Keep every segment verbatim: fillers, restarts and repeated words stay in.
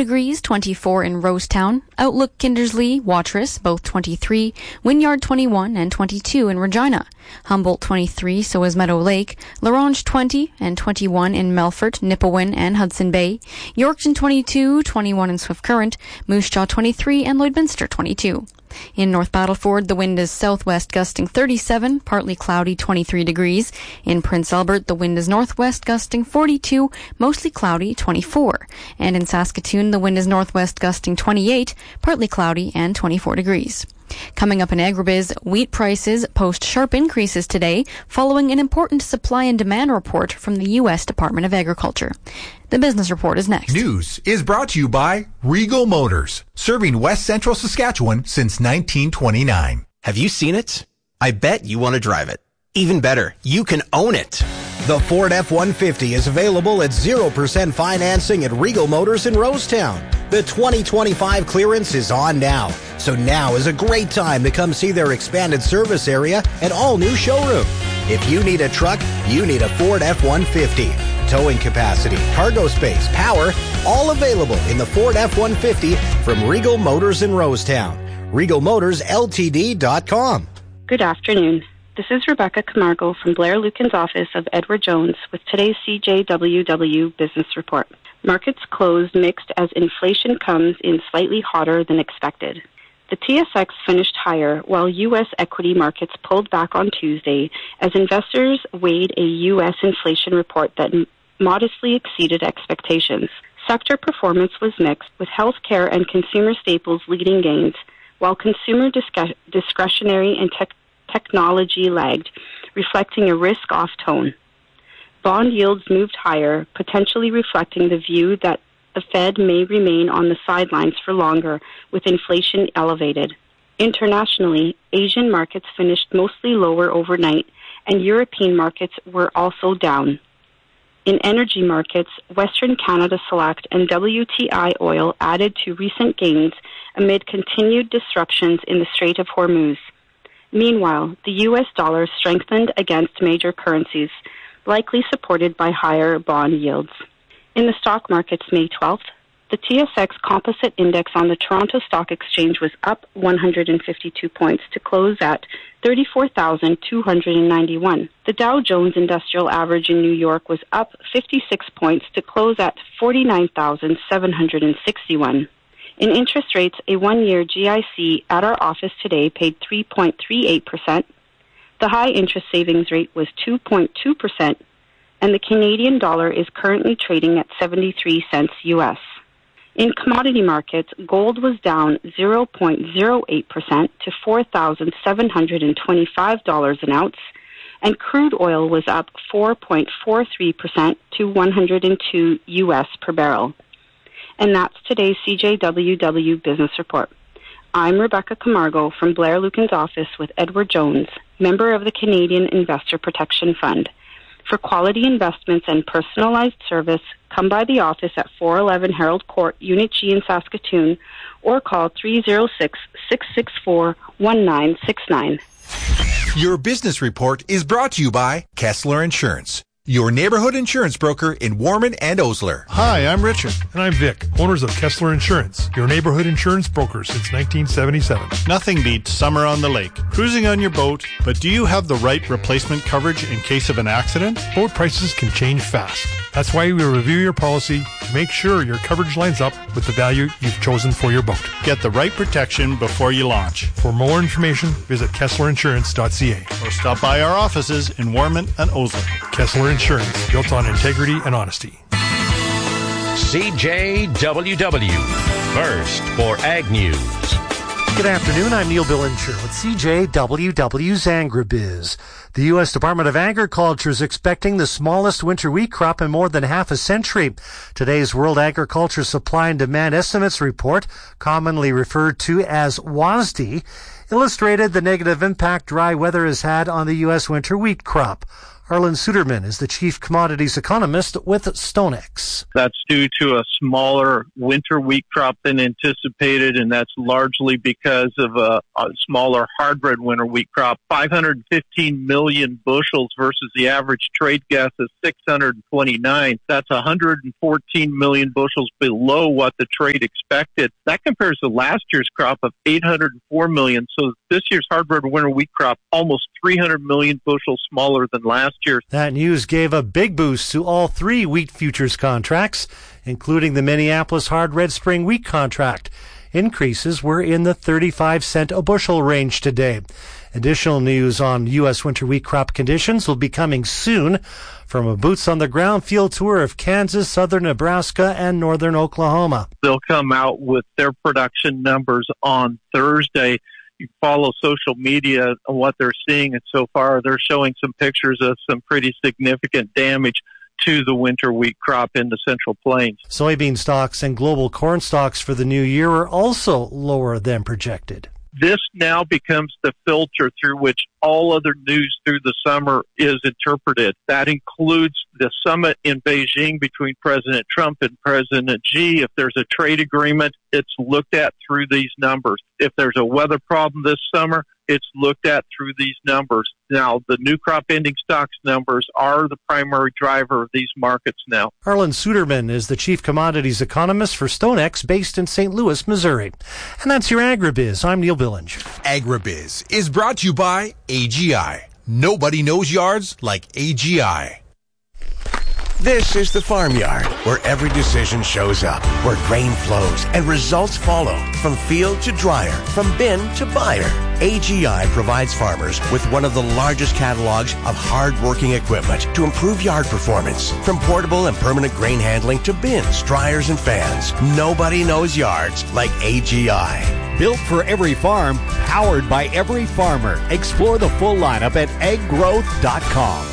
degrees, twenty-four in Rosetown. Outlook, Kindersley, Watrous, both twenty-three. Wynyard, twenty-one, and twenty-two in Regina. Humboldt, twenty-three, so is Meadow Lake. Larange, twenty, and twenty-one in Melfort, Nipawin, and Hudson Bay. Yorkton, twenty-two, twenty-one in Swift Current. Moose Jaw, twenty-three, and Lloydminster, twenty-two. In North Battleford, the wind is southwest gusting thirty-seven, partly cloudy, twenty-three degrees. In Prince Albert, the wind is northwest gusting forty-two, mostly cloudy, twenty-four. And in Saskatoon, the wind is northwest gusting twenty-eight, partly cloudy, and twenty-four degrees. Coming up in Agribiz, wheat prices post sharp increases today following an important supply and demand report from the U S Department of Agriculture. The business report is next. News is brought to you by Regal Motors, serving West Central Saskatchewan since nineteen twenty-nine. Have you seen it? I bet you want to drive it. Even better, you can own it. The Ford F one fifty is available at zero percent financing at Regal Motors in Rosetown. The twenty twenty-five clearance is on now, so now is a great time to come see their expanded service area and all-new showroom. If you need a truck, you need a Ford F one fifty. Towing capacity, cargo space, power, all available in the Ford F one fifty from Regal Motors in Rosetown. Regal Motors L T D dot com. Good afternoon. This is Rebecca Camargo from Blair Lucan's office of Edward Jones with today's C J W W Business Report. Markets closed mixed as inflation comes in slightly hotter than expected. The T S X finished higher while U S equity markets pulled back on Tuesday as investors weighed a U S inflation report that m- modestly exceeded expectations. Sector performance was mixed, with healthcare and consumer staples leading gains, while consumer disc- discretionary and tech technology lagged, reflecting a risk-off tone. Bond yields moved higher, potentially reflecting the view that the Fed may remain on the sidelines for longer with inflation elevated. Internationally, Asian markets finished mostly lower overnight, and European markets were also down. In energy markets, Western Canada Select and W T I oil added to recent gains amid continued disruptions in the Strait of Hormuz. Meanwhile, the U S dollar strengthened against major currencies, likely supported by higher bond yields. In the stock markets May twelfth, the T S X Composite Index on the Toronto Stock Exchange was up one hundred fifty-two points to close at thirty-four thousand two hundred ninety-one. The Dow Jones Industrial Average in New York was up fifty-six points to close at forty-nine thousand seven hundred sixty-one. In interest rates, a one-year G I C at our office today paid three point three eight percent. The high interest savings rate was two point two percent, and the Canadian dollar is currently trading at seventy-three cents U S. In commodity markets, gold was down zero point zero eight percent to four thousand seven hundred twenty-five dollars an ounce, and crude oil was up four point four three percent to one hundred two U S per barrel. And that's today's C J W W Business Report. I'm Rebecca Camargo from Blair Lucan's office with Edward Jones, member of the Canadian Investor Protection Fund. For quality investments and personalized service, come by the office at four eleven Harold Court, Unit G in Saskatoon, or call three oh six, six six four, one nine six nine. Your business report is brought to you by Kessler Insurance, your neighborhood insurance broker in Warman and Osler. Hi, I'm Richard. And I'm Vic, owners of Kessler Insurance, your neighborhood insurance broker since nineteen seventy-seven. Nothing beats summer on the lake, cruising on your boat, but do you have the right replacement coverage in case of an accident? Boat prices can change fast. That's why we review your policy to make sure your coverage lines up with the value you've chosen for your boat. Get the right protection before you launch. For more information, visit kessler insurance dot c a or stop by our offices in Warman and Osler. Kessler Insurance, built on integrity and honesty. C J W W, first for Ag News. Good afternoon, I'm Neil Billinger with C J W W's Agribiz. The U S Department of Agriculture is expecting the smallest winter wheat crop in more than half a century. Today's World Agriculture Supply and Demand Estimates report, commonly referred to as W A S D, illustrated the negative impact dry weather has had on the U S winter wheat crop. Arlen Suderman is the chief commodities economist with StoneX. That's due to a smaller winter wheat crop than anticipated, and that's largely because of a, a smaller hard red winter wheat crop. five hundred fifteen million bushels versus the average trade guess of six hundred twenty-nine. That's one hundred fourteen million bushels below what the trade expected. That compares to last year's crop of eight hundred four million. So this year's hard red winter wheat crop almost three hundred million bushels smaller than last year. That news gave a big boost to all three wheat futures contracts, including the Minneapolis hard red spring wheat contract. Increases were in the thirty-five cent a bushel range today. Additional news on U S winter wheat crop conditions will be coming soon from a boots-on-the-ground field tour of Kansas, southern Nebraska, and northern Oklahoma. They'll come out with their production numbers on Thursday. You follow social media on what they're seeing, and so far they're showing some pictures of some pretty significant damage to the winter wheat crop in the Central Plains. Soybean stocks and global corn stocks for the new year are also lower than projected. This now becomes the filter through which all other news through the summer is interpreted. That includes the summit in Beijing between President Trump and President Xi. If there's a trade agreement, it's looked at through these numbers. If there's a weather problem this summer, it's looked at through these numbers. Now, the new crop ending stocks numbers are the primary driver of these markets now. Arlen Suderman is the chief commodities economist for StoneX, based in Saint Louis, Missouri. And that's your Agribiz. I'm Neil Billinger. Agribiz is brought to you by A G I. Nobody knows yards like A G I. This is the Farmyard, where every decision shows up, where grain flows and results follow, from field to dryer, from bin to buyer. A G I provides farmers with one of the largest catalogs of hard-working equipment to improve yard performance. From portable and permanent grain handling to bins, dryers, and fans, nobody knows yards like A G I. Built for every farm, powered by every farmer. Explore the full lineup at ag growth dot com.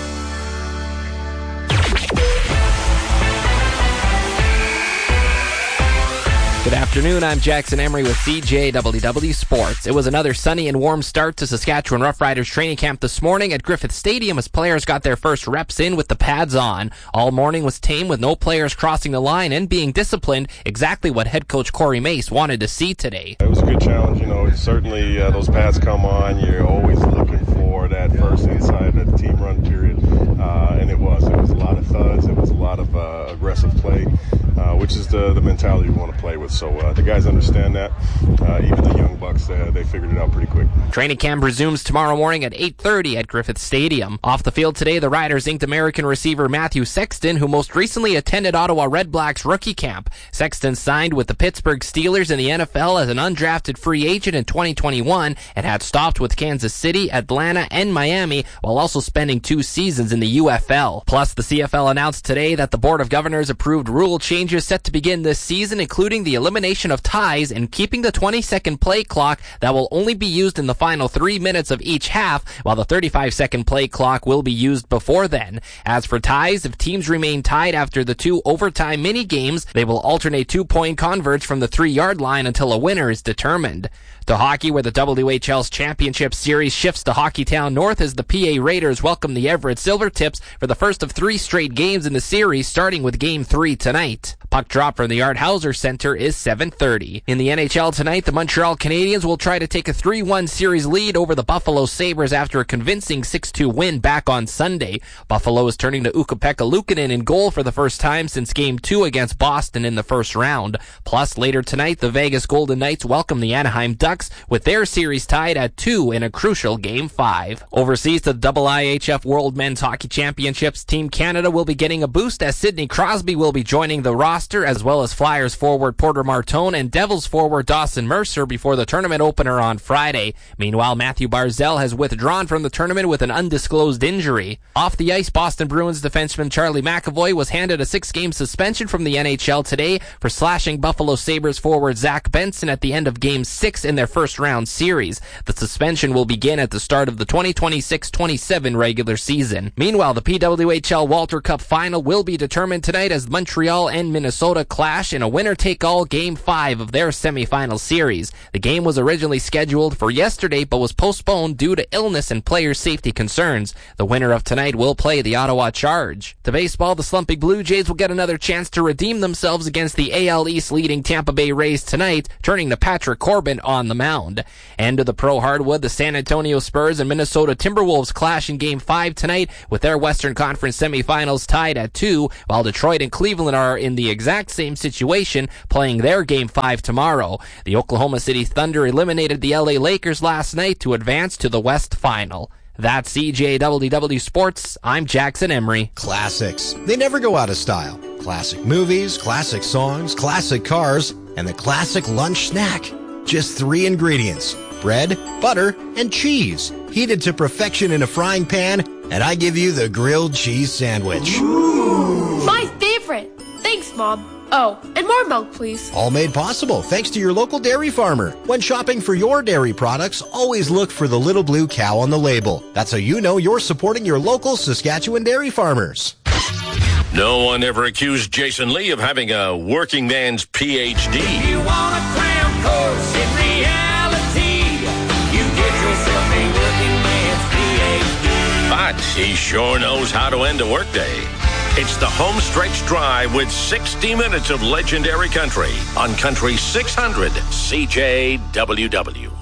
Good afternoon, I'm Jackson Emery with C J W W Sports. It was another sunny and warm start to Saskatchewan Roughriders training camp this morning at Griffith Stadium as players got their first reps in with the pads on. All morning was tame with no players crossing the line and being disciplined, exactly what head coach Corey Mace wanted to see today. It was a good challenge, you know, certainly uh, those pads come on, you're always looking for that first inside that team run period, uh, and it was. It was a lot of thuds, it was a lot of uh, aggressive play, uh, which is the, the mentality we want to play with. So uh, the guys understand that. Uh, even the young bucks, uh, they figured it out pretty quick. Training camp resumes tomorrow morning at eight thirty at Griffith Stadium. Off the field today, the Riders inked American receiver Matthew Sexton, who most recently attended Ottawa Redblacks rookie camp. Sexton signed with the Pittsburgh Steelers in the N F L as an undrafted free agent in twenty twenty-one and had stopped with Kansas City, Atlanta, and Miami, while also spending two seasons in the U F L. Plus, the C F L announced today that the Board of Governors approved rule changes set to begin this season, including the elimination of ties and keeping the twenty-second play clock that will only be used in the final three minutes of each half, while the thirty-five second play clock will be used before then. As for ties, if teams remain tied after the two overtime mini games, they will alternate two-point converts from the three-yard line until a winner is determined. To hockey, where the W H L's championship series shifts to Hockeytown North as the P A Raiders welcome the Everett Silvertips for the first of three straight games in the series, starting with Game three tonight. Puck drop from the Art Hauser Center is seven thirty. In the N H L tonight, the Montreal Canadiens will try to take a three one series lead over the Buffalo Sabres after a convincing six two win back on Sunday. Buffalo is turning to Ukko-Pekka Luukkonen in goal for the first time since Game two against Boston in the first round. Plus, later tonight, the Vegas Golden Knights welcome the Anaheim Ducks, with their series tied at two in a crucial Game five. Overseas to the I I H F World Men's Hockey Championships, Team Canada will be getting a boost as Sidney Crosby will be joining the roster, as well as Flyers forward Porter Martone and Devils forward Dawson Mercer before the tournament opener on Friday. Meanwhile, Matthew Barzal has withdrawn from the tournament with an undisclosed injury. Off the ice, Boston Bruins defenseman Charlie McAvoy was handed a six-game suspension from the N H L today for slashing Buffalo Sabres forward Zach Benson at the end of Game six in their first round series. The suspension will begin at the start of the twenty twenty-six twenty-seven regular season. Meanwhile, the P W H L Walter Cup final will be determined tonight as Montreal and Minnesota Minnesota clash in a winner-take-all Game five of their semifinal series. The game was originally scheduled for yesterday but was postponed due to illness and player safety concerns. The winner of tonight will play the Ottawa Charge. To baseball, the slumping Blue Jays will get another chance to redeem themselves against the A L East leading Tampa Bay Rays tonight, turning to Patrick Corbin on the mound. And to the pro hardwood, the San Antonio Spurs and Minnesota Timberwolves clash in Game five tonight with their Western Conference semifinals tied at two, while Detroit and Cleveland are in the exact same situation, playing their Game five tomorrow. The Oklahoma City Thunder eliminated the L A Lakers last night to advance to the West Final. That's C J W W Sports. I'm Jackson Emery. Classics. They never go out of style. Classic movies, classic songs, classic cars, and the classic lunch snack. Just three ingredients: bread, butter, and cheese. Heated to perfection in a frying pan, and I give you the grilled cheese sandwich. Ooh. My favorite. Thanks, Mom. Oh, and more milk, please. All made possible thanks to your local dairy farmer. When shopping for your dairy products, always look for the little blue cow on the label. That's how you know you're supporting your local Saskatchewan dairy farmers. No one ever accused Jason Lee of having a working man's P H D. If you want a cram course in reality, you get yourself a working man's P H D. But he sure knows how to end a workday. It's the Home Stretch Drive with sixty minutes of legendary country on Country six hundred C J W W.